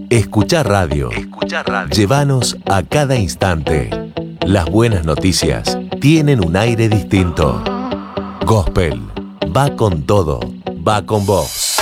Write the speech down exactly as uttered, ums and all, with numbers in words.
Escuchar radio. Escuchar radio. Llévanos a cada instante. Las buenas noticias tienen un aire distinto. Gospel va con todo, va con vos.